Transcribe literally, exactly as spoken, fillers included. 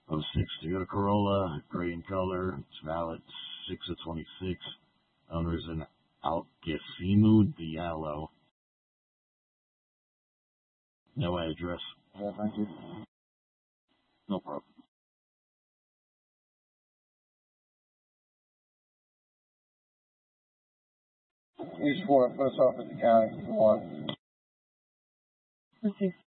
oh six Toyota Corolla, gray in color. It's valid six of twenty-six. Owner is an Algecimu Diallo. No address. Yeah, thank you. No problem. Each four, put us off at the county if you want. Okay.